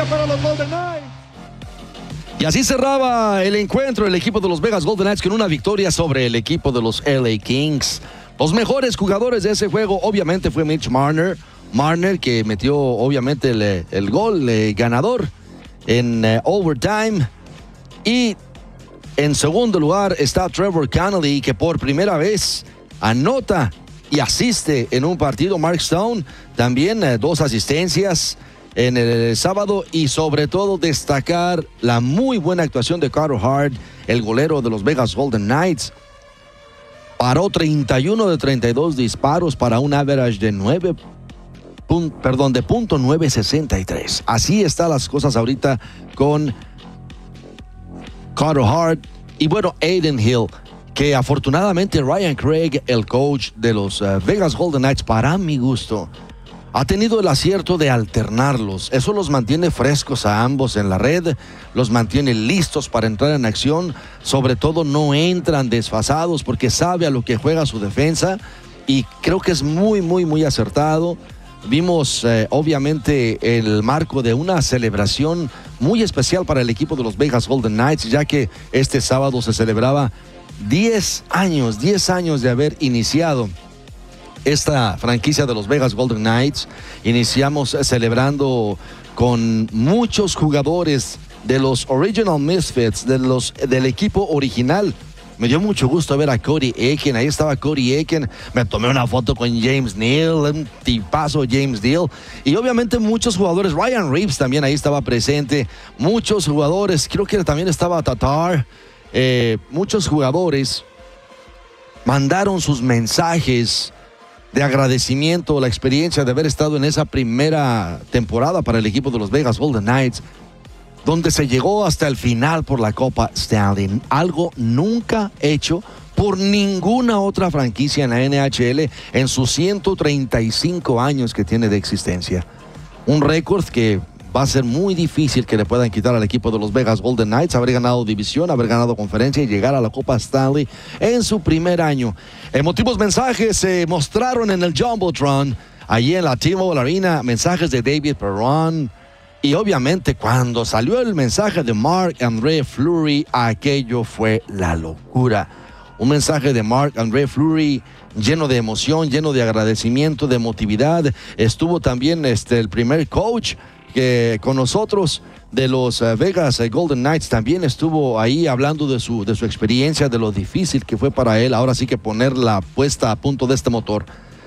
para los Golden Knights. Y así cerraba el encuentro el equipo de los Vegas Golden Knights con una victoria sobre el equipo de los LA Kings. Los mejores jugadores de ese juego obviamente fue Mitch Marner. Marner que metió obviamente el gol ganador en overtime. Y en segundo lugar está Trevor Connolly, que por primera vez anota y asiste en un partido. Mark Stone también 2 asistencias en el sábado, y sobre todo destacar la muy buena actuación de Carter Hart, el golero de los Vegas Golden Knights. Paró 31 de 32 disparos para un average de .963. Así están las cosas ahorita con Carter Hart. Y bueno, Adin Hill, que afortunadamente Ryan Craig, el coach de los Vegas Golden Knights, para mi gusto, ha tenido el acierto de alternarlos. Eso los mantiene frescos a ambos en la red, los mantiene listos para entrar en acción. Sobre todo no entran desfasados porque sabe a lo que juega su defensa, y creo que es muy, muy, muy acertado. Vimos obviamente el marco de una celebración muy especial para el equipo de los Vegas Golden Knights, ya que este sábado se celebraba 10 años de haber iniciado esta franquicia de los Vegas Golden Knights. Iniciamos celebrando con muchos jugadores de los Original Misfits, del equipo original. Me dio mucho gusto ver a Cody Eakin. Ahí estaba Cody Eakin. Me tomé una foto con James Neal, un tipazo James Neal. Y obviamente muchos jugadores. Ryan Reeves también ahí estaba presente. Muchos jugadores. Creo que también estaba Tatar. Muchos jugadores mandaron sus mensajes de agradecimiento, la experiencia de haber estado en esa primera temporada para el equipo de los Vegas Golden Knights, donde se llegó hasta el final por la Copa Stanley, algo nunca hecho por ninguna otra franquicia en la NHL en sus 135 años que tiene de existencia. Un récord que va a ser muy difícil que le puedan quitar al equipo de los Vegas Golden Knights, haber ganado división, haber ganado conferencia y llegar a la Copa Stanley en su primer año. Emotivos mensajes se mostraron en el Jumbotron, allí en la T-Mobile Arena, mensajes de David Perron. Y obviamente cuando salió el mensaje de Marc-André Fleury, aquello fue la locura. Un mensaje de Marc-André Fleury lleno de emoción, lleno de agradecimiento, de emotividad. Estuvo también el primer coach que con nosotros de los Vegas Golden Knights, también estuvo ahí hablando de su experiencia, de lo difícil que fue para él ahora sí que poner la puesta a punto de este motor.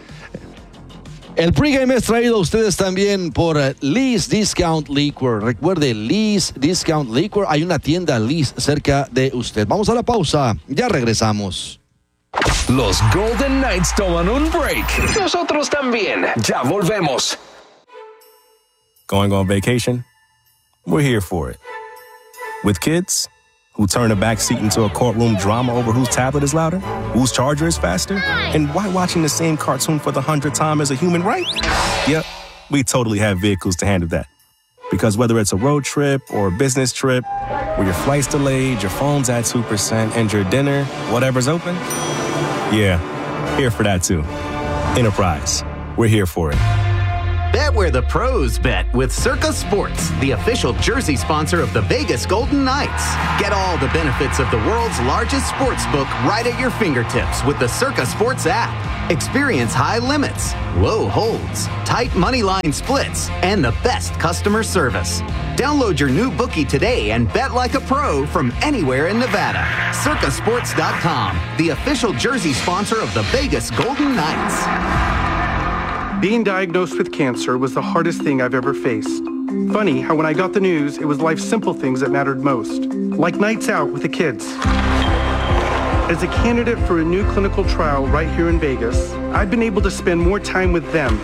El pregame es traído a ustedes también por Lee's Discount Liquor. Recuerde, Lee's Discount Liquor, hay una tienda Lee's cerca de usted. Vamos a la pausa, ya regresamos. Los Golden Knights toman un break. Nosotros también, ya volvemos. Going on vacation? We're here for it. With kids who turn a backseat into a courtroom drama over whose tablet is louder, whose charger is faster, and why watching the same cartoon for the 100th time is a human right? Yep, we totally have vehicles to handle that. Because whether it's a road trip or a business trip, where your flight's delayed, your phone's at 2%, and your dinner, whatever's open, yeah, here for that too. Enterprise, we're here for it. Bet where the pros bet with Circa Sports, the official jersey sponsor of the Vegas Golden Knights. Get all the benefits of the world's largest sports book right at your fingertips with the Circa Sports app. Experience high limits, low holds, tight money line splits, and the best customer service. Download your new bookie today and bet like a pro from anywhere in Nevada. CircaSports.com, the official jersey sponsor of the Vegas Golden Knights. Being diagnosed with cancer was the hardest thing I've ever faced. Funny how when I got the news, it was life's simple things that mattered most, like nights out with the kids. As a candidate for a new clinical trial right here in Vegas, I've been able to spend more time with them,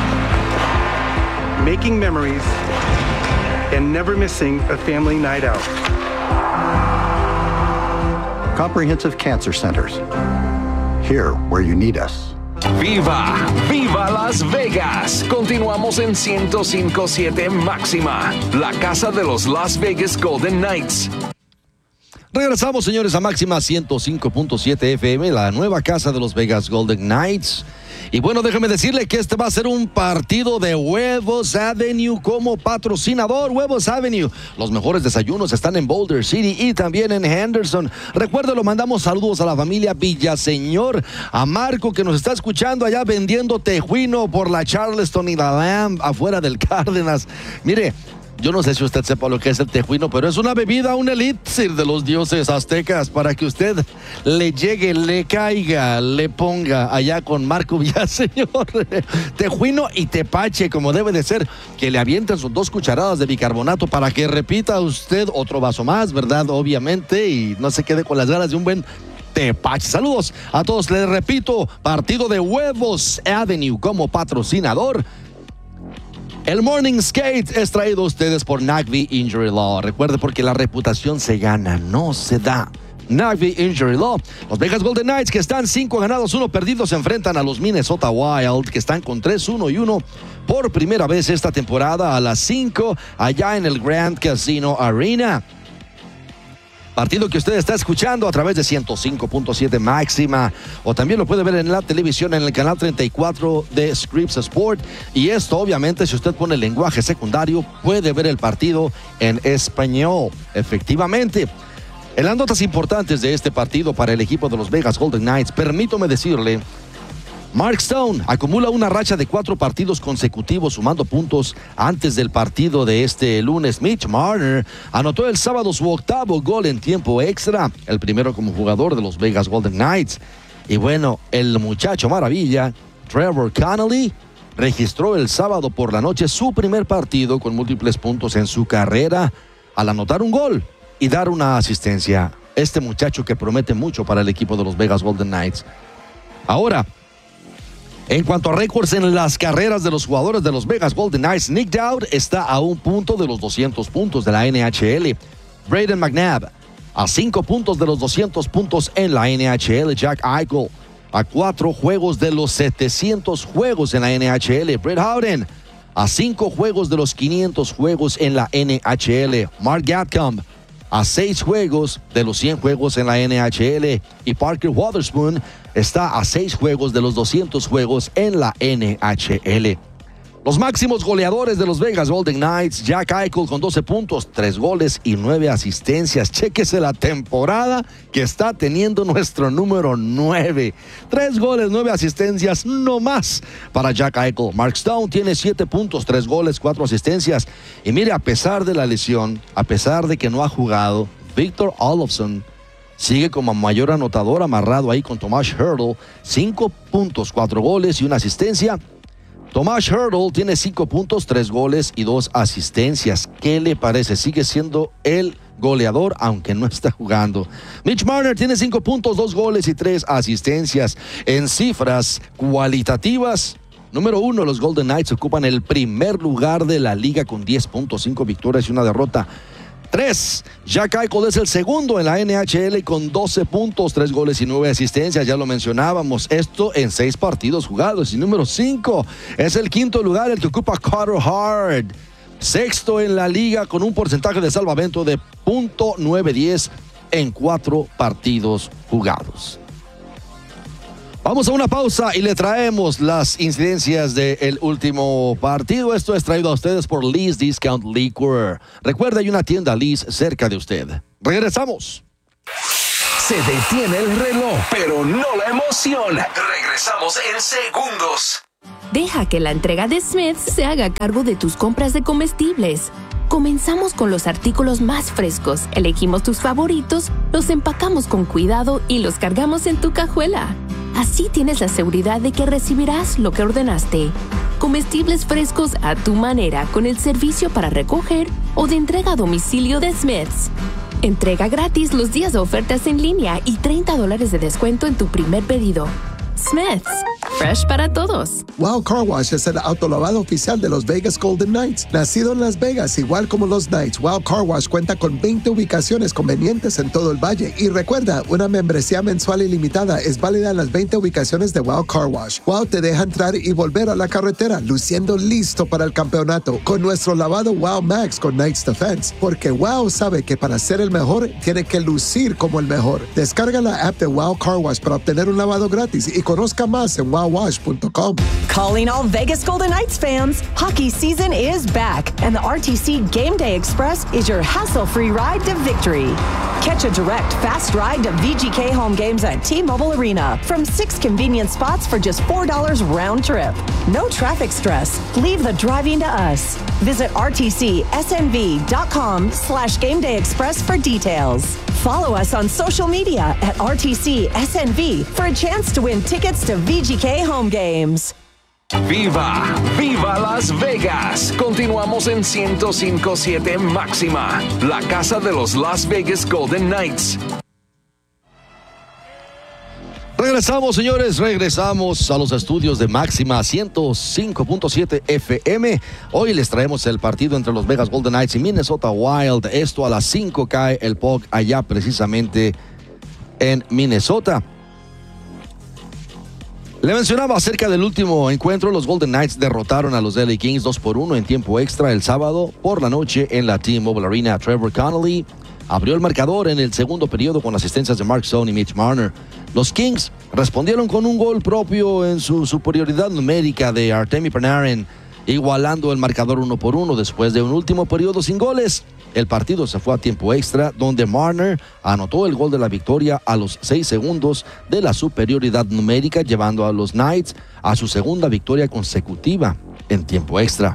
making memories and never missing a family night out. Comprehensive Cancer Centers, here where you need us. ¡Viva! ¡Viva Las Vegas! Continuamos en 105.7 Máxima, la casa de los Las Vegas Golden Knights. Regresamos, señores, a Máxima 105.7 FM, la nueva casa de los Vegas Golden Knights. Y bueno, déjeme decirle que este va a ser un partido de Huevos Avenue como patrocinador. Huevos Avenue, los mejores desayunos están en Boulder City y también en Henderson. Recuérdelo, mandamos saludos a la familia Villaseñor, a Marco que nos está escuchando allá vendiendo tejuino por la Charleston y la Lamb afuera del Cárdenas. Mire, yo no sé si usted sepa lo que es el tejuino, pero es una bebida, un elixir de los dioses aztecas para que usted le llegue, le caiga, le ponga allá con Marco Villaseñor. Tejuino y tepache, como debe de ser, que le avienten sus 2 cucharadas de bicarbonato para que repita usted otro vaso más, ¿verdad? Obviamente, y no se quede con las ganas de un buen tepache. Saludos a todos, les repito, partido de Huevos Avenue como patrocinador. El Morning Skate es traído a ustedes por Nagby Injury Law. Recuerde, porque la reputación se gana, no se da. Nagby Injury Law. Los Vegas Golden Knights, que están 5 ganados, 1 perdido, se enfrentan a los Minnesota Wild, que están con 3-1-1 por primera vez esta temporada a las 5 allá en el Grand Casino Arena. Partido que usted está escuchando a través de 105.7 máxima, o también lo puede ver en la televisión en el canal 34 de Scripps Sport. Y esto, obviamente, si usted pone el lenguaje secundario, puede ver el partido en español. Efectivamente, en las notas importantes de este partido para el equipo de los Vegas Golden Knights, permítame decirle, Mark Stone acumula una racha de 4 partidos consecutivos sumando puntos antes del partido de este lunes. Mitch Marner anotó el sábado su 8º gol en tiempo extra, el primero como jugador de los Vegas Golden Knights. Y bueno, el muchacho maravilla, Trevor Connolly, registró el sábado por la noche su primer partido con múltiples puntos en su carrera al anotar un gol y dar una asistencia. Este muchacho que promete mucho para el equipo de los Vegas Golden Knights. Ahora, en cuanto a récords en las carreras de los jugadores de los Vegas Golden Knights, Nick Dowd está a 1 punto de los 200 puntos de la NHL. Brayden McNabb a 5 puntos de los 200 puntos en la NHL. Jack Eichel a 4 juegos de los 700 juegos en la NHL. Brett Howden a 5 juegos de los 500 juegos en la NHL. Mark Gatcomb a 6 juegos de los 100 juegos en la NHL. Y Parker Wotherspoon está a 6 juegos de los 200 juegos en la NHL. Los máximos goleadores de los Vegas Golden Knights, Jack Eichel con 12 puntos, 3 goles y 9 asistencias. Chéquese la temporada que está teniendo nuestro número 9. 3 goles, 9 asistencias, no más para Jack Eichel. Mark Stone tiene 7 puntos, 3 goles, 4 asistencias. Y mire, a pesar de la lesión, a pesar de que no ha jugado, Victor Olofsson sigue como mayor anotador, amarrado ahí con Tomas Hertl, 5 puntos, 4 goles y 1 asistencia. Tomas Hertl tiene 5 puntos, 3 goles y 2 asistencias. ¿Qué le parece? Sigue siendo el goleador, aunque no está jugando. Mitch Marner tiene 5 puntos, 2 goles y 3 asistencias. En cifras cualitativas, número 1, los Golden Knights ocupan el primer lugar de la liga con 10.5 victorias y 1 derrota. 3. Jack Eichel es el segundo en la NHL con 12 puntos, 3 goles y 9 asistencias. Ya lo mencionábamos, esto en 6 partidos jugados. Y número 5 es el quinto lugar, el que ocupa Carter Hart. Sexto en la liga con un porcentaje de salvamento de .910 en 4 partidos jugados. Vamos a una pausa y le traemos las incidencias del último partido. Esto es traído a ustedes por Lee's Discount Liquor. Recuerda, hay una tienda Lee's cerca de usted. Regresamos. Se detiene el reloj, pero no la emoción. Regresamos en segundos. Deja que la entrega de Smith's se haga cargo de tus compras de comestibles. Comenzamos con los artículos más frescos, elegimos tus favoritos, los empacamos con cuidado y los cargamos en tu cajuela. Así tienes la seguridad de que recibirás lo que ordenaste. Comestibles frescos a tu manera con el servicio para recoger o de entrega a domicilio de Smith's. Entrega gratis los días de ofertas en línea y $30 de descuento en tu primer pedido. Smith's, fresh para todos. Wow Car Wash es el autolavado oficial de los Vegas Golden Knights. Nacido en Las Vegas, igual como los Knights, Wow Car Wash cuenta con 20 ubicaciones convenientes en todo el valle. Y recuerda, una membresía mensual ilimitada es válida en las 20 ubicaciones de Wow Car Wash. Wow te deja entrar y volver a la carretera, luciendo listo para el campeonato, con nuestro lavado Wow Max con Knights Defense. Porque Wow sabe que para ser el mejor, tiene que lucir como el mejor. Descarga la app de Wow Car Wash para obtener un lavado gratis y conozca más en wow carwash.com. Calling all Vegas Golden Knights fans. Hockey season is back, and the RTC Game Day Express is your hassle-free ride to victory. Catch a direct, fast ride to VGK home games at T-Mobile Arena from 6 convenient spots for just $4 round trip. No traffic stress. Leave the driving to us. Visit rtcsnv.com/Game Day Express for details. Follow us on social media at RTCSNV for a chance to win tickets to VGK home games. ¡Viva! ¡Viva Las Vegas! Continuamos en 105.7 Máxima, la casa de los Las Vegas Golden Knights. Regresamos, señores, regresamos a los estudios de Máxima 105.7 FM. Hoy les traemos el partido entre los Vegas Golden Knights y Minnesota Wild. Esto a las 5 cae el puck allá precisamente en Minnesota. Le mencionaba acerca del último encuentro. Los Golden Knights derrotaron a los LA Kings 2-1 en tiempo extra el sábado por la noche en la T-Mobile Arena. Trevor Connolly abrió el marcador en el segundo periodo con asistencias de Mark Stone y Mitch Marner. Los Kings respondieron con un gol propio en su superioridad numérica de Artemi Panarin, igualando el marcador 1-1 después de un último periodo sin goles. El partido se fue a tiempo extra, donde Marner anotó el gol de la victoria a los 6 segundos de la superioridad numérica, llevando a los Knights a su segunda victoria consecutiva en tiempo extra.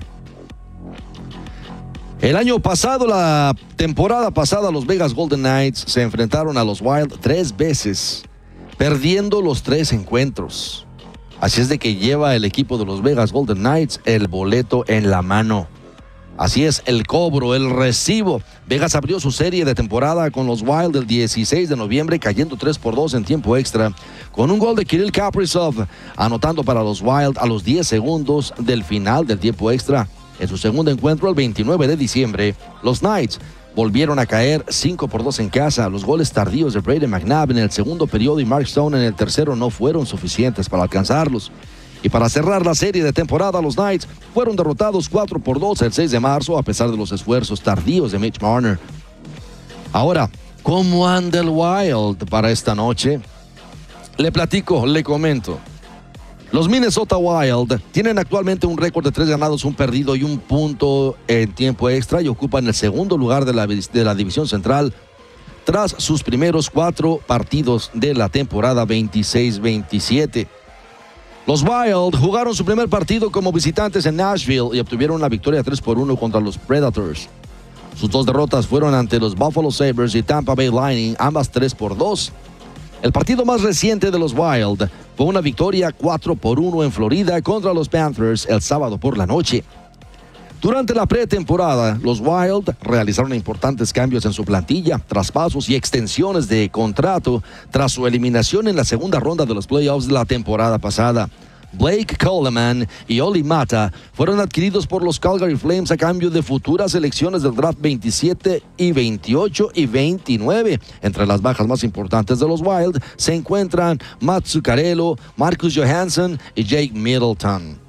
El año pasado, la temporada pasada, los Vegas Golden Knights se enfrentaron a los Wild 3 veces, perdiendo los 3 encuentros. Así es de que lleva el equipo de los Vegas Golden Knights el boleto en la mano. Así es, el cobro, el recibo. Vegas abrió su serie de temporada con los Wild el 16 de noviembre, cayendo 3-2 en tiempo extra, con un gol de Kirill Kaprizov, anotando para los Wild a los 10 segundos del final del tiempo extra. En su segundo encuentro, el 29 de diciembre, los Knights volvieron a caer 5-2 en casa. Los goles tardíos de Brayden McNabb en el segundo periodo y Mark Stone en el tercero no fueron suficientes para alcanzarlos. Y para cerrar la serie de temporada, los Knights fueron derrotados 4-2 el 6 de marzo, a pesar de los esfuerzos tardíos de Mitch Marner. Ahora, ¿cómo anda el Wild para esta noche? Le platico, le comento. Los Minnesota Wild tienen actualmente un récord de 3 ganados, 1 perdido y 1 punto en tiempo extra y ocupan el segundo lugar de la División Central tras sus primeros 4 partidos de la temporada 26-27. Los Wild jugaron su primer partido como visitantes en Nashville y obtuvieron una victoria 3-1 contra los Predators. Sus 2 derrotas fueron ante los Buffalo Sabres y Tampa Bay Lightning, ambas 3-2. El partido más reciente de los Wild fue una victoria 4-1 en Florida contra los Panthers el sábado por la noche. Durante la pretemporada, los Wild realizaron importantes cambios en su plantilla, traspasos y extensiones de contrato tras su eliminación en la segunda ronda de los playoffs de la temporada pasada. Blake Coleman y Olli Mata fueron adquiridos por los Calgary Flames a cambio de futuras elecciones del draft 27 y 28 y 29. Entre las bajas más importantes de los Wild se encuentran Matt Zuccarello, Marcus Johansson y Jake Middleton.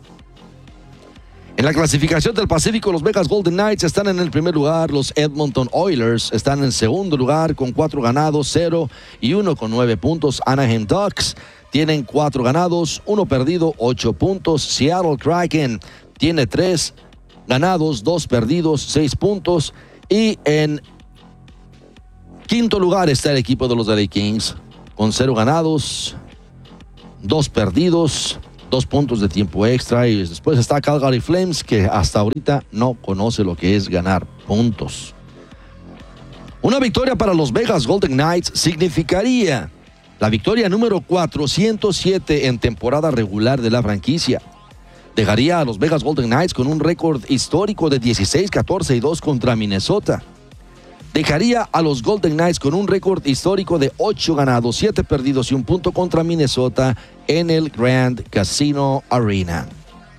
En la clasificación del Pacífico, los Vegas Golden Knights están en el primer lugar. Los Edmonton Oilers están en segundo lugar con 4 ganados, 0 y 1 con 9 puntos. Anaheim Ducks tienen 4 ganados, 1 perdido, 8 puntos. Seattle Kraken tiene 3 ganados, 2 perdidos, 6 puntos. Y en quinto lugar está el equipo de los LA Kings con 0 ganados, 2 perdidos, 2 puntos de tiempo extra, y después está Calgary Flames, que hasta ahorita no conoce lo que es ganar puntos. Una victoria para los Vegas Golden Knights significaría la victoria número 407 en temporada regular de la franquicia. Dejaría a los Vegas Golden Knights con un récord histórico de 16-14-2 contra Minnesota. Dejaría a los Golden Knights con un récord histórico de 8 ganados, 7 perdidos y 1 punto contra Minnesota en el Grand Casino Arena.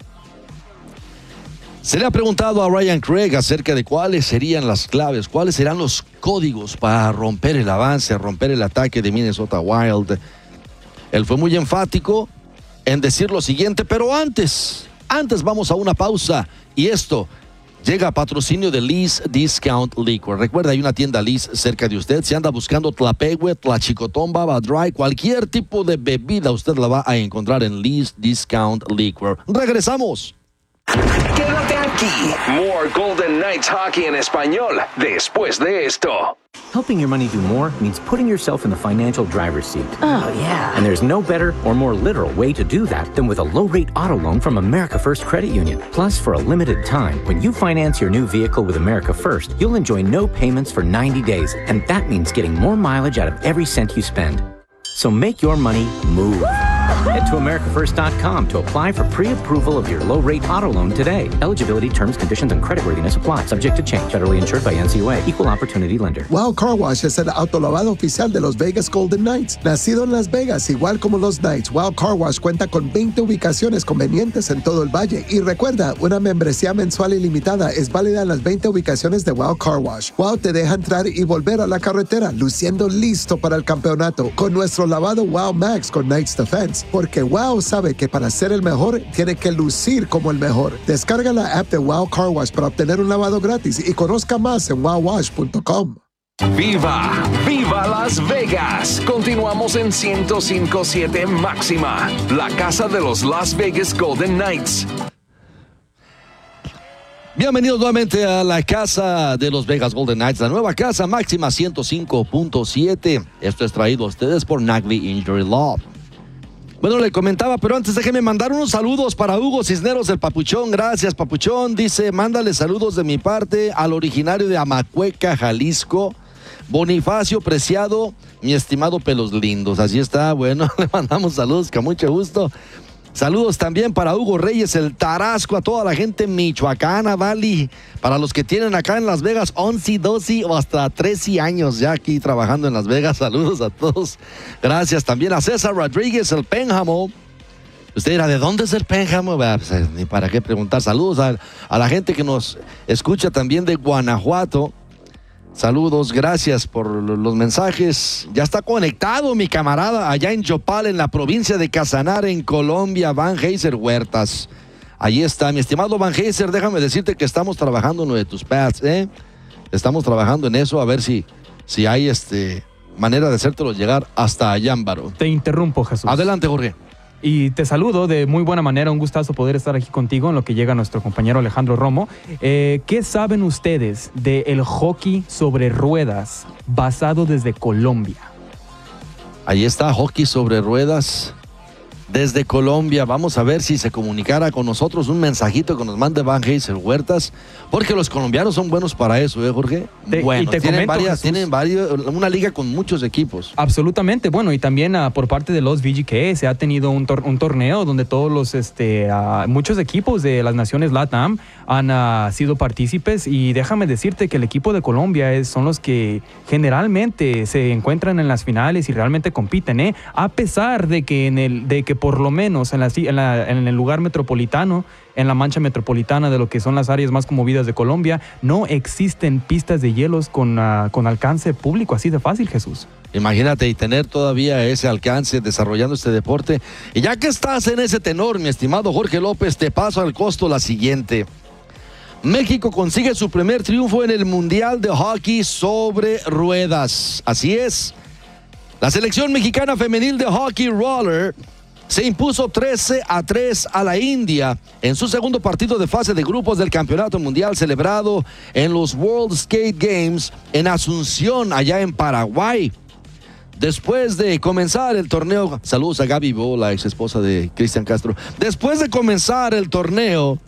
Se le ha preguntado a Ryan Craig acerca de cuáles serían las claves, cuáles serán los códigos para romper el avance, romper el ataque de Minnesota Wild. Él fue muy enfático en decir lo siguiente, pero antes vamos a una pausa, y esto Llega a patrocinio de Lee's Discount Liquor. Recuerda, hay una tienda Lee's cerca de usted. Si anda buscando Tlapehue, Tlachicotón, Baba Dry, cualquier tipo de bebida, usted la va a encontrar en Lee's Discount Liquor. ¡Regresamos! Quédate aquí. More Golden Knights hockey en español después de esto. Helping your money do more means putting yourself in the financial driver's seat. Oh, yeah. And there's no better or more literal way to do that than with a low-rate auto loan from America First Credit Union. Plus, for a limited time, when you finance your new vehicle with America First, you'll enjoy no payments for 90 days. And that means getting more mileage out of every cent you spend. So make your money move. Head to AmericaFirst.com to apply for pre-approval of your low-rate auto loan today. Eligibility, terms, conditions, and creditworthiness apply. Subject to change. Federally insured by NCUA. Equal Opportunity Lender. Wow Car Wash es el autolavado oficial de los Vegas Golden Knights. Nacido en Las Vegas, igual como los Knights, Wow Car Wash cuenta con 20 ubicaciones convenientes en todo el valle. Y recuerda, una membresía mensual ilimitada es válida en las 20 ubicaciones de Wow Car Wash. Wow te deja entrar y volver a la carretera, luciendo listo para el campeonato con nuestro lavado Wow Max con Knights Defense. Porque Wow sabe que para ser el mejor, tiene que lucir como el mejor. Descarga la app de Wow Car Wash para obtener un lavado gratis y conozca más en wowwash.com. ¡Viva! ¡Viva Las Vegas! Continuamos en 105.7 Máxima, la casa de los Las Vegas Golden Knights. Bienvenidos nuevamente a la casa de los Vegas Golden Knights, la nueva casa Máxima 105.7. Esto es traído a ustedes por Nagli Injury Law. Bueno, le comentaba, pero antes déjeme mandar unos saludos para Hugo Cisneros, el Papuchón. Gracias, Papuchón. Dice, mándale saludos de mi parte al originario de Amacueca, Jalisco, Bonifacio Preciado, mi estimado Pelos Lindos. Así está, bueno, le mandamos saludos con mucho gusto. Saludos también para Hugo Reyes, el Tarasco, a toda la gente michoacana, Valley, para los que tienen acá en Las Vegas 11, 12 o hasta 13 años ya aquí trabajando en Las Vegas. Saludos a todos. Gracias también a César Rodríguez, el Pénjamo. Usted dirá, ¿de dónde es el Pénjamo? Pues, ni para qué preguntar. Saludos a la gente que nos escucha también de Guanajuato. Saludos, gracias por los mensajes. Ya está conectado mi camarada allá en Yopal, en la provincia de Casanar, en Colombia, Van Heiser Huertas. Allí está, mi estimado Van Heiser, déjame decirte que estamos trabajando en lo de tus pads, ¿eh? Estamos trabajando en eso, a ver si hay manera de hacértelo llegar hasta Ayámbaro. Te interrumpo, Jesús. Adelante, Jorge. Y te saludo de muy buena manera, un gustazo poder estar aquí contigo en lo que llega nuestro compañero Alejandro Romo. ¿Qué saben ustedes del hockey sobre ruedas basado desde Colombia? Ahí está, hockey sobre ruedas desde Colombia. Vamos a ver si se comunicara con nosotros un mensajito que nos mande Van Heiser Huertas, porque los colombianos son buenos para eso, Jorge. Bueno, tienen una liga con muchos equipos. Absolutamente, bueno, y también por parte de los VGK se ha tenido un torneo donde todos los muchos equipos de las naciones LATAM han sido partícipes, y déjame decirte que el equipo de Colombia son los que generalmente se encuentran en las finales y realmente compiten, a pesar de que por lo menos en el lugar metropolitano, en la mancha metropolitana de lo que son las áreas más conmovidas de Colombia, no existen pistas de hielos con alcance público así de fácil, Jesús. Imagínate, y tener todavía ese alcance desarrollando este deporte. Y ya que estás en ese tenor, mi estimado Jorge López, te paso al costo la siguiente. México consigue su primer triunfo en el Mundial de Hockey sobre Ruedas. Así es. La selección mexicana femenil de hockey roller se impuso 13-3 a la India en su segundo partido de fase de grupos del Campeonato Mundial celebrado en los World Skate Games en Asunción, allá en Paraguay. Después de comenzar el torneo, saludos a Gaby Bo, la ex esposa de Cristian Castro. Después de comenzar el torneo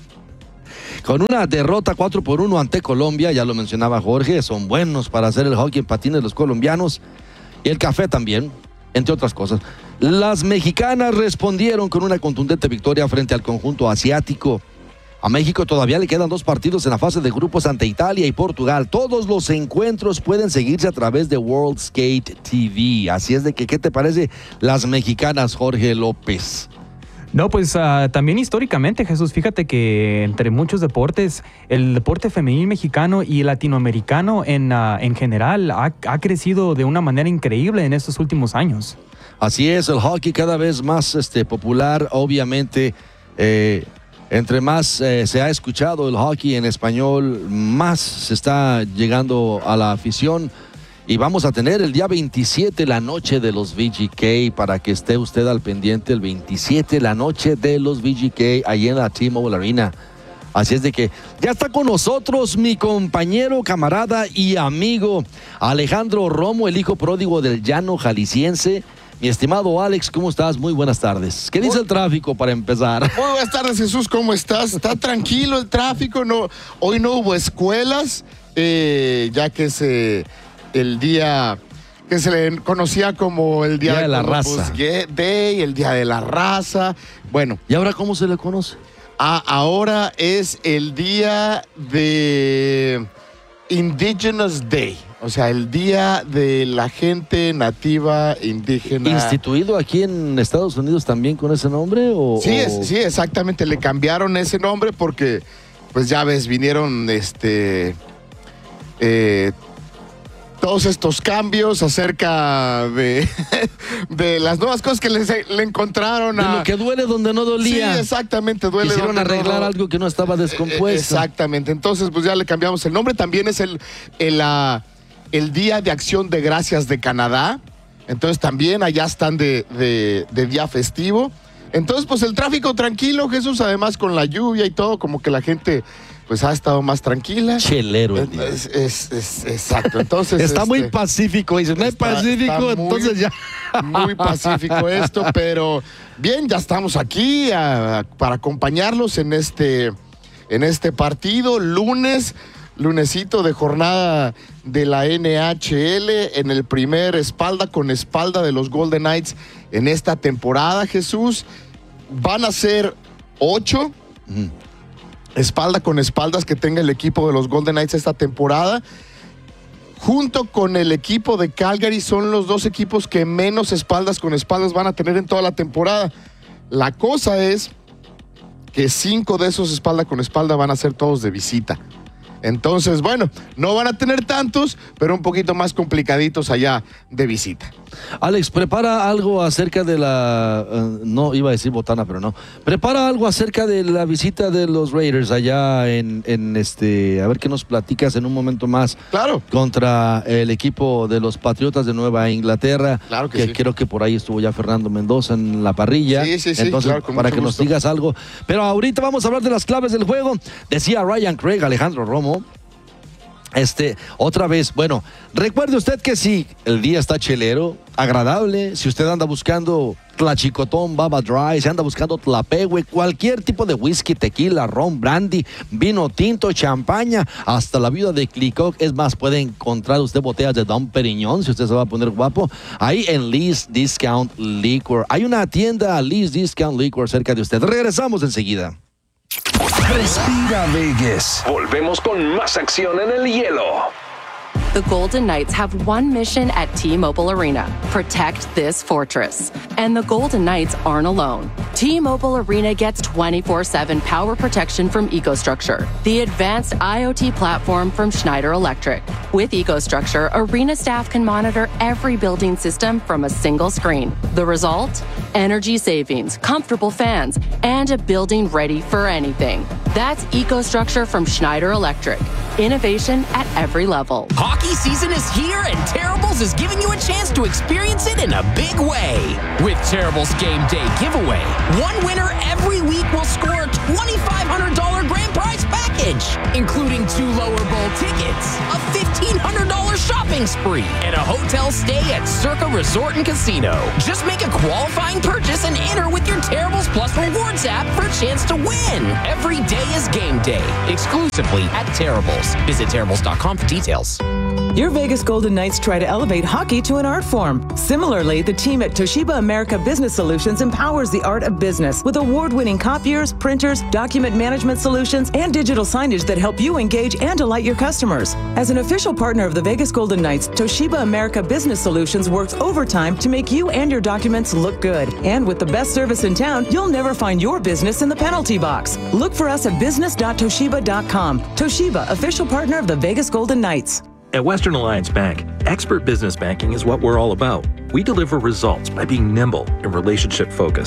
con una derrota 4-1 ante Colombia, ya lo mencionaba Jorge, son buenos para hacer el hockey en patines los colombianos, y el café también, entre otras cosas. Las mexicanas respondieron con una contundente victoria frente al conjunto asiático. A México todavía le quedan 2 partidos en la fase de grupos ante Italia y Portugal. Todos los encuentros pueden seguirse a través de World Skate TV. Así es de que, ¿qué te parece las mexicanas, Jorge López? No, pues también históricamente, Jesús, fíjate que entre muchos deportes, el deporte femenil mexicano y latinoamericano en general ha crecido de una manera increíble en estos últimos años. Así es, el hockey cada vez más popular, obviamente Entre más se ha escuchado el hockey en español, más se está llegando a la afición. Y vamos a tener el día 27 la noche de los VGK, para que esté usted al pendiente. El 27 la noche de los VGK, ahí en la T-Mobile Arena. Así es de que ya está con nosotros mi compañero, camarada y amigo Alejandro Romo, el hijo pródigo del llano jalisciense. Mi estimado Alex, ¿cómo estás? Muy buenas tardes. ¿Qué dice el tráfico para empezar? Muy buenas tardes, Jesús, ¿cómo estás? Está tranquilo el tráfico, hoy no hubo escuelas, ya que es el día que se le conocía como el Día de la Raza. Day, el Día de la Raza. Bueno. ¿Y ahora cómo se le conoce? Ahora es el Día de Indigenous Day. O sea, el Día de la Gente Nativa Indígena. ¿Instituido aquí en Estados Unidos también con ese nombre? Sí, exactamente. Le cambiaron ese nombre porque, pues ya ves, vinieron todos estos cambios acerca de las nuevas cosas que le encontraron de lo que duele donde no dolía. Sí, exactamente, duele. Quisieron arreglar algo que no estaba descompuesto. Exactamente, entonces pues ya le cambiamos el nombre. También es el Día de Acción de Gracias de Canadá. Entonces también allá están de día festivo. Entonces pues el tráfico tranquilo, Jesús, además con la lluvia y todo, como que la gente pues ha estado más tranquila. Chelero el día. Exacto. Entonces está muy pacífico, dice. No es pacífico, entonces ya. Muy pacífico esto, pero bien, ya estamos aquí para acompañarlos en este partido. Lunesito de jornada de la NHL, en el primer espalda con espalda de los Golden Knights en esta temporada, Jesús. Van a ser 8. Espalda con espaldas que tenga el equipo de los Golden Knights esta temporada. Junto con el equipo de Calgary, son los dos equipos que menos espaldas con espaldas van a tener en toda la temporada. La cosa es que 5 de esos espalda con espalda van a ser todos de visita. Entonces, bueno, no van a tener tantos, pero un poquito más complicaditos allá de visita. Alex, prepara algo acerca de la... no, iba a decir botana, pero no. Prepara algo acerca de la visita de los Raiders allá en a ver qué nos platicas en un momento más. Claro. Contra el equipo de los Patriotas de Nueva Inglaterra. Claro que sí. Creo que por ahí estuvo ya Fernando Mendoza en la parrilla. Sí. Entonces, claro, para que nos digas algo. Pero ahorita vamos a hablar de las claves del juego. Decía Ryan Craig, Alejandro Romo. Otra vez, bueno, recuerde usted que si el día está chelero, agradable, si usted anda buscando tlachicotón, baba dry, si anda buscando tlapehue, cualquier tipo de whisky, tequila, ron, brandy, vino tinto, champaña, hasta la viuda de Clicoq, es más, puede encontrar usted botellas de Dom Perignon, si usted se va a poner guapo, ahí en Lee's Discount Liquor. Hay una tienda Lee's Discount Liquor cerca de usted. Regresamos enseguida. Respira Vegas. Volvemos con más acción en el hielo. The Golden Knights have one mission at T-Mobile Arena: protect this fortress. And the Golden Knights aren't alone. T-Mobile Arena gets 24/7 power protection from EcoStruxure, the advanced IoT platform from Schneider Electric. With EcoStruxure, Arena staff can monitor every building system from a single screen. The result? Energy savings, comfortable fans, and a building ready for anything. That's EcoStruxure from Schneider Electric. Innovation at every level. Hockey season is here, and Terribles is giving you a chance to experience it in a big way. With Terribles Game Day Giveaway, one winner every week will score a $2,500 grand prize package, including 2 lower bowl tickets, a $1,500 shopping spree, and a hotel stay at Circa Resort and Casino. Just make a qualifying purchase and enter with your Terribles Plus Rewards app for a chance to win. Every day is game day, exclusively at Terribles. Visit Terribles.com for details. Your Vegas Golden Knights try to elevate hockey to an art form. Similarly, the team at Toshiba America Business Solutions empowers the art of business with award-winning copiers, printers, document management solutions, and digital signage that help you engage and delight your customers. As an official partner of the Vegas Golden Knights, Toshiba America Business Solutions works overtime to make you and your documents look good. And with the best service in town, you'll never find your business in the penalty box. Look for us at business.toshiba.com. Toshiba, official partner of the Vegas Golden Knights. At Western Alliance Bank, expert business banking is what we're all about. We deliver results by being nimble and relationship-focused.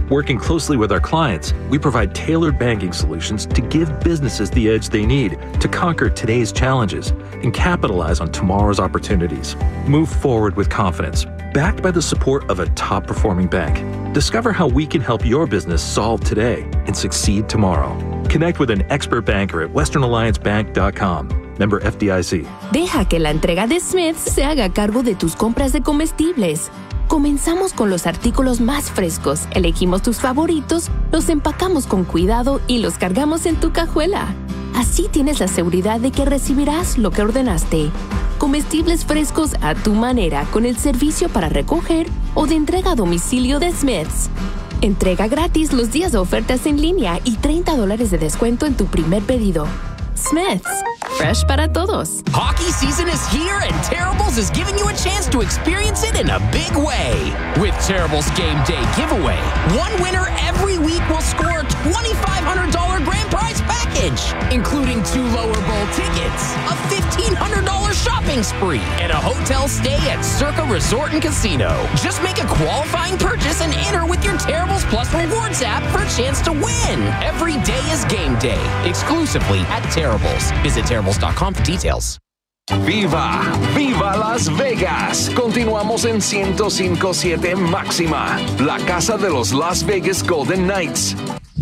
Working closely with our clients, we provide tailored banking solutions to give businesses the edge they need to conquer today's challenges and capitalize on tomorrow's opportunities. Move forward with confidence, backed by the support of a top-performing bank. Discover how we can help your business solve today and succeed tomorrow. Connect with an expert banker at westernalliancebank.com. Member FDIC. Deja que la entrega de Smith's se haga cargo de tus compras de comestibles. Comenzamos con los artículos más frescos, elegimos tus favoritos, los empacamos con cuidado y los cargamos en tu cajuela. Así tienes la seguridad de que recibirás lo que ordenaste. Comestibles frescos a tu manera con el servicio para recoger o de entrega a domicilio de Smith's. Entrega gratis los días de ofertas en línea y $30 de descuento en tu primer pedido. Smith's, fresh para todos. Hockey season is here, and Terribles is giving you a chance to experience it in a big way. With Terribles Game Day Giveaway, one winner every week will score a $2,500 grand prize package, including 2 lower bowl tickets, a $1,500 shopping spree, and a hotel stay at Circa Resort and Casino. Just make a qualifying purchase and enter with your Terribles Plus Rewards app for a chance to win. Every day is game day, exclusively at Terribles. Visit Terribles.com for details. ¡Viva! ¡Viva Las Vegas! Continuamos en 105.7 Máxima, la casa de los Las Vegas Golden Knights.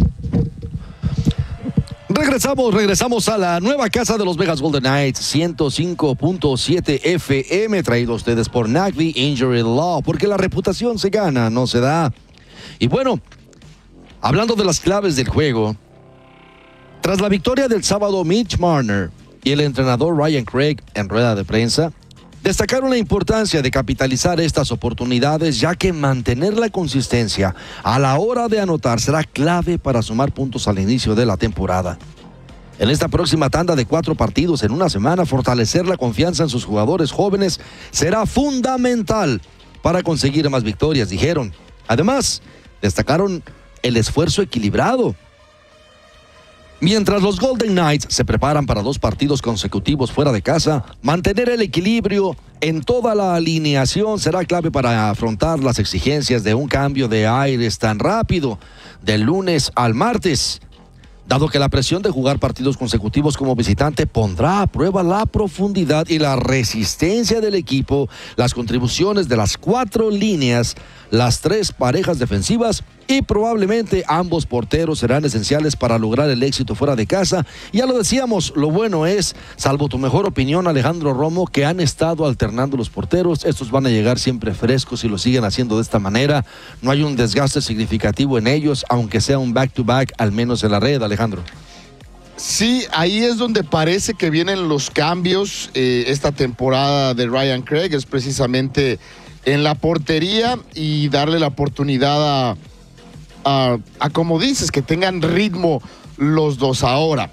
Regresamos a la nueva casa de los Vegas Golden Knights, 105.7 FM, traído a ustedes por Nagby Injury Law, porque la reputación se gana, no se da. Y bueno, hablando de las claves del juego, tras la victoria del sábado, Mitch Marner y el entrenador Ryan Craig en rueda de prensa destacaron la importancia de capitalizar estas oportunidades, ya que mantener la consistencia a la hora de anotar será clave para sumar puntos al inicio de la temporada. En esta próxima tanda de 4 partidos en una semana, fortalecer la confianza en sus jugadores jóvenes será fundamental para conseguir más victorias, dijeron. Además, destacaron el esfuerzo equilibrado. Mientras los Golden Knights se preparan para 2 partidos consecutivos fuera de casa, mantener el equilibrio en toda la alineación será clave para afrontar las exigencias de un cambio de aires tan rápido del lunes al martes. Dado que la presión de jugar partidos consecutivos como visitante pondrá a prueba la profundidad y la resistencia del equipo, las contribuciones de las 4 líneas, las 3 parejas defensivas y probablemente ambos porteros serán esenciales para lograr el éxito fuera de casa. Ya lo decíamos, lo bueno es, salvo tu mejor opinión, Alejandro Romo, que han estado alternando los porteros. Estos van a llegar siempre frescos y lo siguen haciendo de esta manera. No hay un desgaste significativo en ellos, aunque sea un back-to-back, al menos en la red, Alejandro. Sí, ahí es donde parece que vienen los cambios. Esta temporada de Ryan Craig es precisamente en la portería y darle la oportunidad a como dices, que tengan ritmo los dos ahora.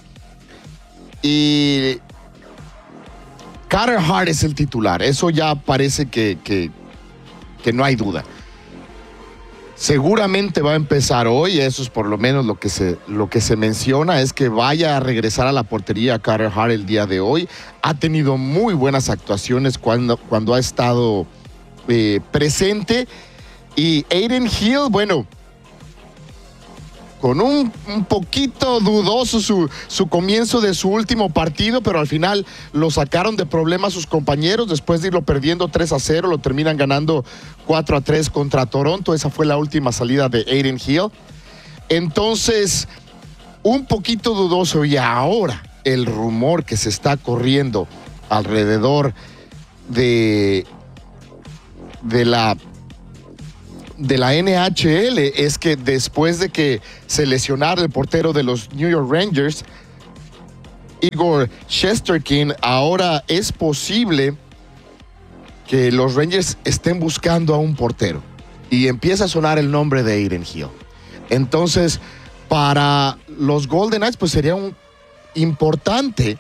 Y Carter Hart es el titular, eso ya parece que no hay duda. Seguramente va a empezar hoy, eso es por lo menos lo que se menciona, es que vaya a regresar a la portería Carter Hart el día de hoy. Ha tenido muy buenas actuaciones cuando ha estado presente. Y Adin Hill, bueno, con un poquito dudoso su comienzo de su último partido, pero al final lo sacaron de problemas sus compañeros. Después de irlo perdiendo 3-0, lo terminan ganando 4-3 contra Toronto. Esa fue la última salida de Adin Hill. Entonces, un poquito dudoso. Y ahora el rumor que se está corriendo alrededor de la NHL es que después de que se lesionara el portero de los New York Rangers, Igor Shesterkin, ahora es posible que los Rangers estén buscando a un portero y empieza a sonar el nombre de Adin Hill. Entonces, para los Golden Knights, pues sería un importante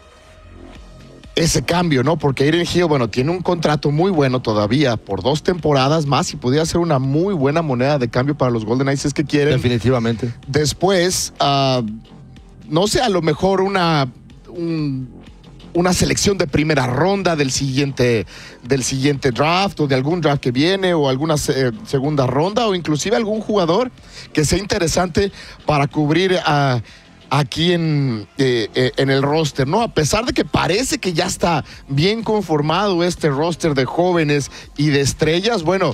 ese cambio, ¿no? Porque Adin Hill, bueno, tiene un contrato muy bueno todavía por 2 temporadas más y podría ser una muy buena moneda de cambio para los Golden Knights, es que quieren. Definitivamente. Después, no sé, a lo mejor un una selección de primera ronda del siguiente draft o de algún draft que viene o alguna segunda ronda o inclusive algún jugador que sea interesante para cubrir aquí en el roster, ¿no? A pesar de que parece que ya está bien conformado este roster de jóvenes y de estrellas, bueno,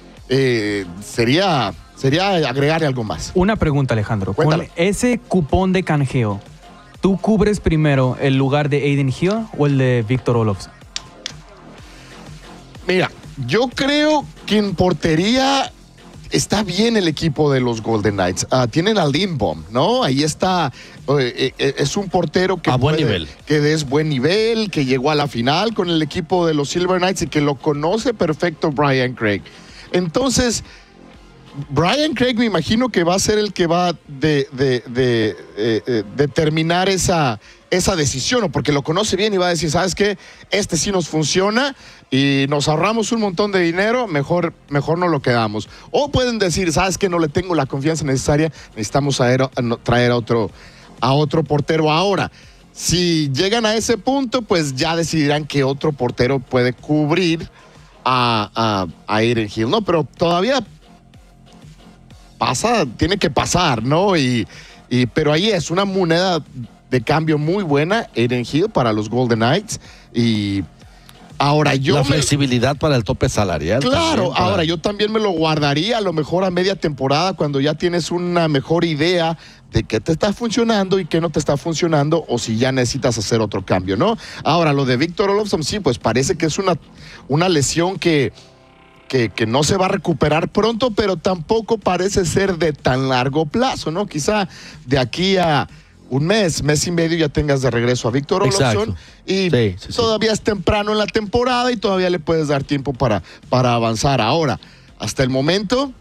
sería agregarle algo más. Una pregunta, Alejandro. Cuéntame. Con ese cupón de canjeo, ¿tú cubres primero el lugar de Aiden Hill o el de Victor Olofsson? Mira, yo creo que en portería está bien el equipo de los Golden Knights. Tienen a Lindbom, ¿no? Ahí está. Es un portero que es buen nivel, que llegó a la final con el equipo de los Silver Knights y que lo conoce perfecto Brian Craig. Entonces, Brian Craig me imagino que va a ser el que va a determinar esa decisión, ¿no? Porque lo conoce bien y va a decir, ¿sabes qué? Este sí nos funciona y nos ahorramos un montón de dinero, mejor no lo quedamos. O pueden decir, ¿sabes qué? No le tengo la confianza necesaria, necesitamos traer a otro portero ahora. Si llegan a ese punto, pues ya decidirán que otro portero puede cubrir a Aiden Hill, ¿no? Pero todavía tiene que pasar, ¿no? Pero ahí es una moneda de cambio muy buena, Aiden Hill, para los Golden Knights. Y ahora la flexibilidad para el tope salarial. Claro, ahora yo también me lo guardaría a lo mejor a media temporada cuando ya tienes una mejor idea de qué te está funcionando y qué no te está funcionando o si ya necesitas hacer otro cambio, ¿no? Ahora, lo de Victor Olofsson, sí, pues parece que es una lesión que no se va a recuperar pronto, pero tampoco parece ser de tan largo plazo, ¿no? Quizá de aquí a un mes y medio ya tengas de regreso a Victor Olofsson. Y todavía es temprano en la temporada y todavía le puedes dar tiempo para avanzar. Ahora, hasta el momento,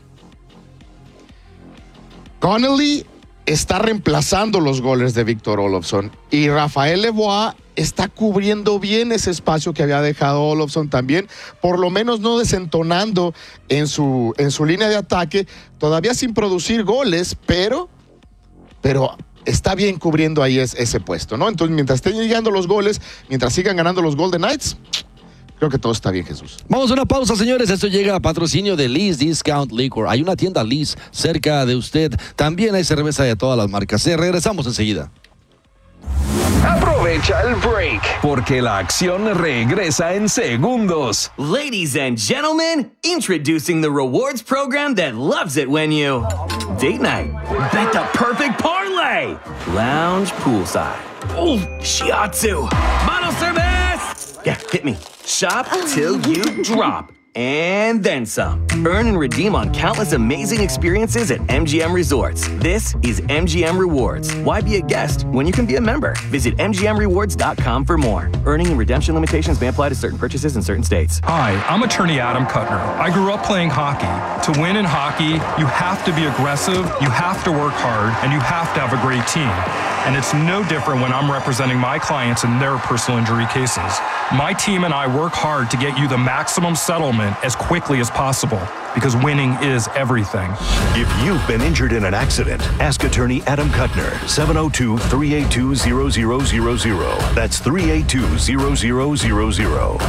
Connolly está reemplazando los goles de Victor Olofsson y Rafael Lebois está cubriendo bien ese espacio que había dejado Olofsson también, por lo menos no desentonando en su línea de ataque, todavía sin producir goles, pero está bien cubriendo ahí ese puesto, ¿no? Entonces, mientras estén llegando los goles, mientras sigan ganando los Golden Knights, creo que todo está bien, Jesús. Vamos a una pausa, señores. Esto llega a patrocinio de Lee's Discount Liquor. Hay una tienda Lee's cerca de usted. También hay cerveza de todas las marcas. Regresamos enseguida. Aprovecha el break, porque la acción regresa en segundos. Ladies and gentlemen, introducing the rewards program that loves it when you date night, bet the perfect parlay, lounge poolside, ooh, shiatsu, bottle service. Yeah, hit me. Shop till you drop. And then some. Earn and redeem on countless amazing experiences at MGM Resorts. This is MGM Rewards. Why be a guest when you can be a member? Visit MGMRewards.com for more. Earning and redemption limitations may apply to certain purchases in certain states. Hi, I'm attorney Adam Kuttner. I grew up playing hockey. To win in hockey, you have to be aggressive, you have to work hard, and you have to have a great team. And it's no different when I'm representing my clients in their personal injury cases. My team and I work hard to get you the maximum settlement as quickly as possible, because winning is everything. If you've been injured in an accident, ask attorney Adam Kuttner, 702-382-0000. That's 382-0000.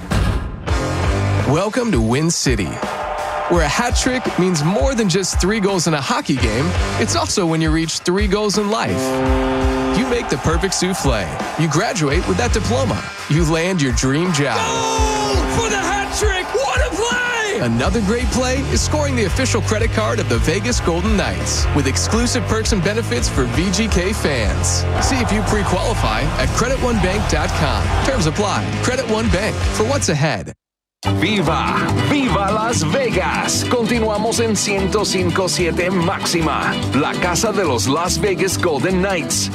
Welcome to Win City, where a hat trick means more than just 3 goals in a hockey game. It's also when you reach 3 goals in life. You make the perfect souffle. You graduate with that diploma. You land your dream job. Goal for the hat trick! What a play! Another great play is scoring the official credit card of the Vegas Golden Knights with exclusive perks and benefits for VGK fans. See if you pre-qualify at CreditOneBank.com. Terms apply. Credit One Bank, for what's ahead. ¡Viva! ¡Viva Las Vegas! Continuamos en 105.7 Máxima, la casa de los Las Vegas Golden Knights.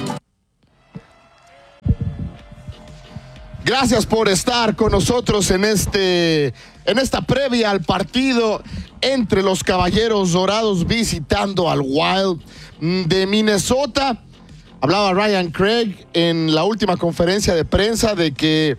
Gracias por estar con nosotros en esta previa al partido entre los Caballeros Dorados visitando al Wild de Minnesota. Hablaba Ryan Craig en la última conferencia de prensa de que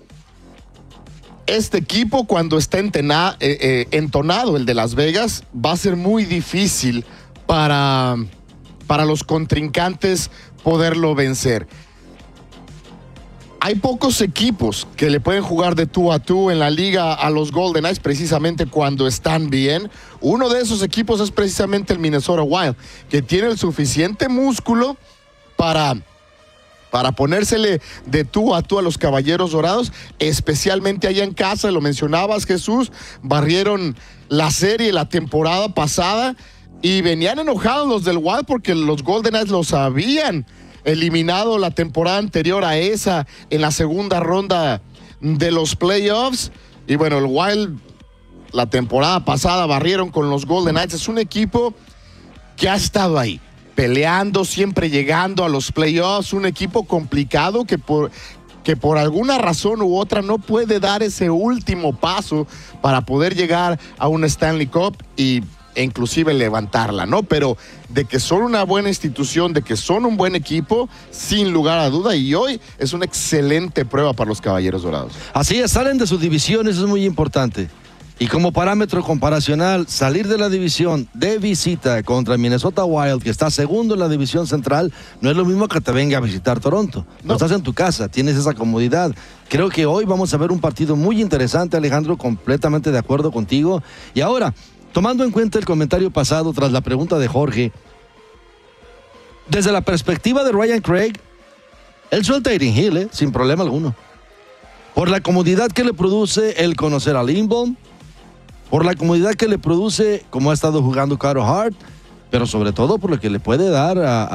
este equipo, cuando está entonado, el de Las Vegas, va a ser muy difícil para los contrincantes poderlo vencer. hay pocos equipos que le pueden jugar de tú a tú en la liga a los Golden Knights precisamente cuando están bien. Uno de esos equipos es precisamente el Minnesota Wild, que tiene el suficiente músculo para ponérsele de tú a los Caballeros Dorados, especialmente allá en casa. Lo mencionabas, Jesús, barrieron la serie la temporada pasada y venían enojados los del Wild porque los Golden Knights los habían eliminado la temporada anterior a esa en la segunda ronda de los playoffs. Y bueno, el Wild la temporada pasada barrieron con los Golden Knights. Es un equipo que ha estado ahí peleando, siempre llegando a los playoffs, un equipo complicado que por alguna razón u otra no puede dar ese último paso para poder llegar a un Stanley Cup e inclusive levantarla, ¿no? Pero de que son una buena institución, de que son un buen equipo, sin lugar a duda, y hoy es una excelente prueba para los Caballeros Dorados. Así es, salen de sus divisiones, es muy importante. Y como parámetro comparacional, salir de la división de visita contra Minnesota Wild, que está segundo en la división central, no es lo mismo que te venga a visitar Toronto. No estás en tu casa, tienes esa comodidad. Creo que hoy vamos a ver un partido muy interesante, Alejandro, completamente de acuerdo contigo. Y ahora, tomando en cuenta el comentario pasado tras la pregunta de Jorge, desde la perspectiva de Ryan Craig, él suelta a Adin Hill, sin problema alguno. Por la comodidad que le produce el conocer a Lindblom, por la comodidad que le produce como ha estado jugando Carter Hart, pero sobre todo por lo que le puede dar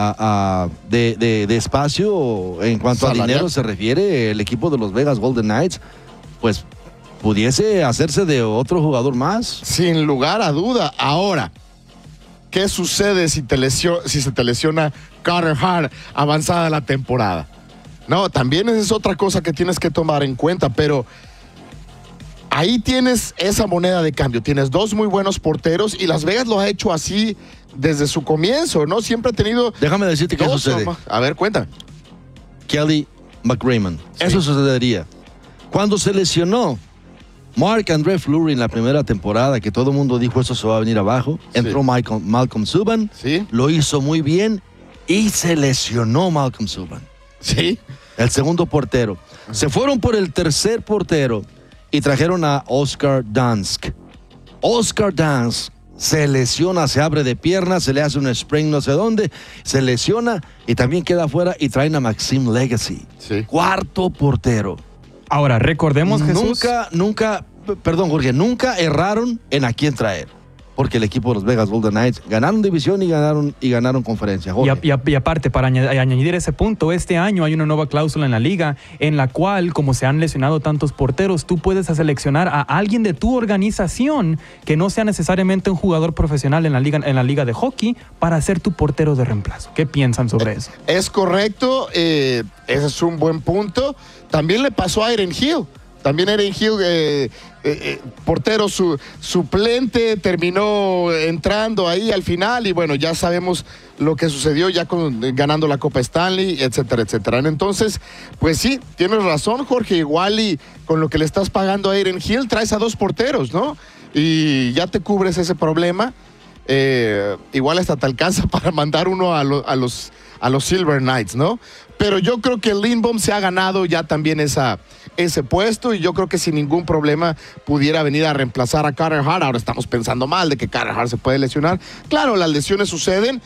de espacio en cuanto salarial. a dinero se refiere el equipo de los Vegas Golden Knights, pues pudiese hacerse de otro jugador más. Sin lugar a duda. Ahora, ¿qué sucede si se te lesiona Carter Hart avanzada la temporada? No, también esa es otra cosa que tienes que tomar en cuenta, pero ahí tienes esa moneda de cambio. Tienes dos muy buenos porteros y Las Vegas lo ha hecho así desde su comienzo, ¿no? Siempre ha tenido... Déjame decirte qué sucede. A ver, cuéntame. Kelly McRaymond. Sí. Eso sucedería. Cuando se lesionó Marc-André Fleury en la primera temporada, que todo el mundo dijo eso se va a venir abajo, entró Malcolm Subban, lo hizo muy bien y se lesionó Malcolm Subban. Sí. El segundo portero. Se fueron por el tercer portero y trajeron a Oscar Dansk. Oscar Dansk se lesiona, se abre de piernas, se le hace un sprain no sé dónde, se lesiona y también queda afuera y traen a Maxime Legacy. Sí. Cuarto portero. Ahora, recordemos, Jesús... Nunca erraron en a quién traer. Porque el equipo de los Vegas Golden Knights ganaron división y ganaron conferencia. Y aparte, para añadir ese punto, este año hay una nueva cláusula en la liga en la cual, como se han lesionado tantos porteros, tú puedes seleccionar a alguien de tu organización que no sea necesariamente un jugador profesional en la liga de hockey para ser tu portero de reemplazo. ¿Qué piensan sobre eso? Es correcto, ese es un buen punto. También le pasó a Adin Hill. También Adin Hill, portero suplente, terminó entrando ahí al final y bueno, ya sabemos lo que sucedió ya ganando la Copa Stanley, etcétera, etcétera. Entonces, pues sí, tienes razón, Jorge, igual y con lo que le estás pagando a Adin Hill, traes a dos porteros, ¿no? Y ya te cubres ese problema. Igual hasta te alcanza para mandar uno a los Silver Knights, ¿no? Pero yo creo que Lindblom se ha ganado ya también ese puesto y yo creo que sin ningún problema pudiera venir a reemplazar a Carter Hart. Ahora estamos pensando mal de que Carter Hart se puede lesionar. Claro, las lesiones suceden,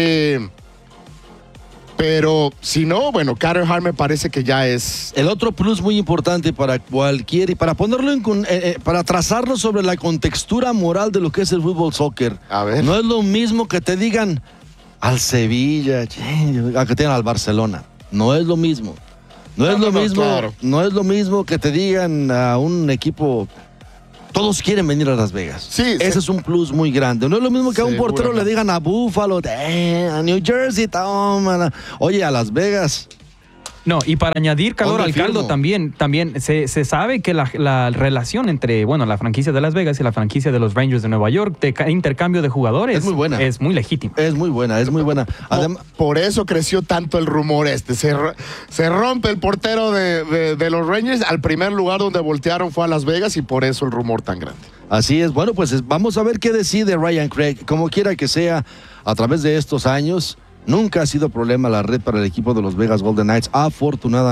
pero si no, bueno, Carter Hart me parece que ya es... El otro plus muy importante para cualquier, y para ponerlo para trazarlo sobre la contextura moral de lo que es el fútbol soccer. A ver. No es lo mismo que te digan al Sevilla, a que te digan al Barcelona. No es lo mismo. No es lo mismo que te digan a un equipo. Todos quieren venir a Las Vegas. Sí, ese es un plus muy grande. No es lo mismo que a un portero le digan a Buffalo, a New Jersey, toma. Oye, a Las Vegas. No, y para añadir calor al caldo también se sabe que la relación entre, la franquicia de Las Vegas y la franquicia de los Rangers de Nueva York, de intercambio de jugadores, es muy buena. Es muy legítima. Es muy buena. Por eso creció tanto el rumor Se rompe el portero de los Rangers. Al primer lugar donde voltearon fue a Las Vegas y por eso el rumor tan grande. Así es. Bueno, pues vamos a ver qué decide Ryan Craig. Como quiera que sea, a través de estos años, nunca ha sido problema la red para el equipo de los Vegas Golden Knights, afortunadamente.